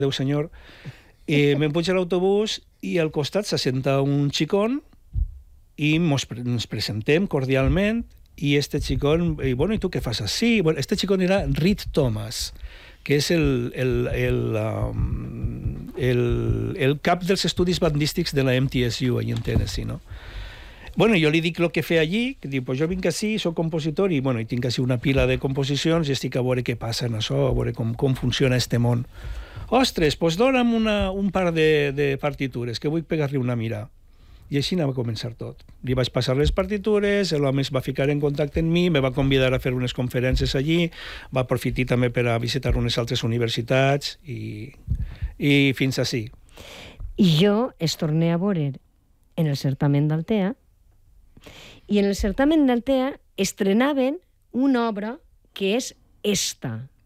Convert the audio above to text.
Déu senyor, me'n puig a l'autobús i al costat s'assenta un xicón i ens presentem cordialment i este xicón, bueno, ¿y tú qué fas así? Bueno, este xicón era Reed Thomas, que és el cap dels estudis bandístics de la MTSU, allà en Tennessee, no? Bueno, jo li dic el que feia allí, que diu, pues jo vinc així, soc compositor, i bueno, i tinc així una pila de composicions i estic a veure què passa en això, a veure com funciona este món. Ostres, pues dona'm un par de partitures, que vull pegar-li una mira. I així va començar tot. Li vaig passar les partitures, l'home es va ficar en contacte amb mi, me va convidar a fer unes conferències allí, va aprofitar també per a visitar unes altres universitats i fins així. I jo es torné a veure en el certamen d'Altea, i en el certamen d'Altea estrenaven una obra que és esta,